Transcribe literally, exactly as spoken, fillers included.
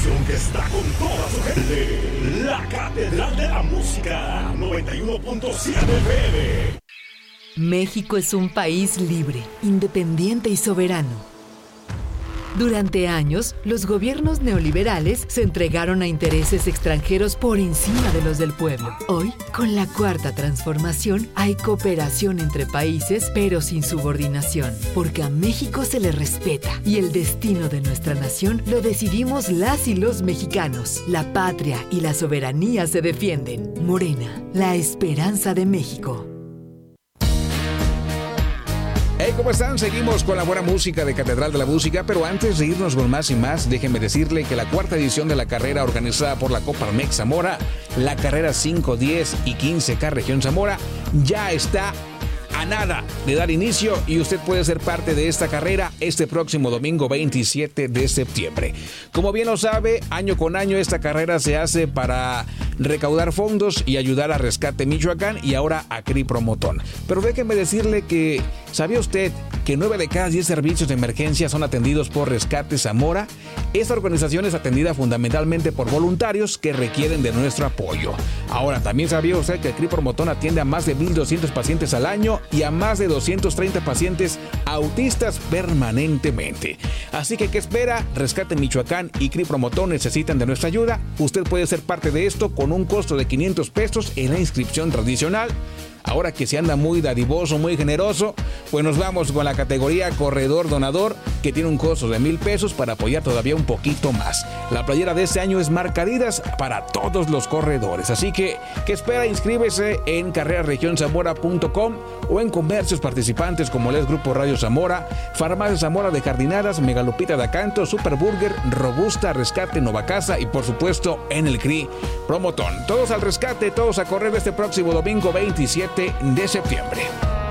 estación que está con toda su gente. La Catedral de la Música, noventa y uno punto siete F M. México es un país libre, independiente y soberano. Durante años, los gobiernos neoliberales se entregaron a intereses extranjeros por encima de los del pueblo. Hoy, con la Cuarta Transformación, hay cooperación entre países, pero sin subordinación, porque a México se le respeta y el destino de nuestra nación lo decidimos las y los mexicanos. La patria y la soberanía se defienden. Morena, la esperanza de México. Hey, ¿cómo están? Seguimos con la buena música de Catedral de la Música, pero antes de irnos con más y más, déjenme decirle que la cuarta edición de la carrera organizada por la Coparmex Zamora, la carrera cinco, diez y quince K Región Zamora, ya está a nada de dar inicio y usted puede ser parte de esta carrera este próximo domingo veintisiete de septiembre. Como bien lo sabe, año con año esta carrera se hace para recaudar fondos y ayudar a Rescate Michoacán y ahora a C R I Promotón. Pero déjeme decirle que, ¿sabía usted que nueve de cada diez servicios de emergencia son atendidos por Rescate Zamora? Esta organización es atendida fundamentalmente por voluntarios que requieren de nuestro apoyo. Ahora, ¿también sabía usted que el C R I Promotón atiende a más de mil doscientos pacientes al año y a más de doscientos treinta pacientes autistas permanentemente? Así que, ¿qué espera? Rescate Michoacán y C R I Promotón necesitan de nuestra ayuda. Usted puede ser parte de esto con un costo de quinientos pesos en la inscripción tradicional. Ahora que se anda muy dadivoso, muy generoso, pues nos vamos con la categoría Corredor Donador, que tiene un costo de mil pesos para apoyar todavía un poquito más. La playera de este año es marca Adidas para todos los corredores. Así que, ¿qué espera? Inscríbese en carrera región zamora punto com o en comercios participantes como Les Grupo Radio Zamora, Farmacia Zamora de Jardinadas, Megalupita de Acanto, Superburger, Robusta, Rescate, Novacasa y por supuesto en el C R I Promotón. Todos al rescate, todos a correr este próximo domingo veintisiete de septiembre.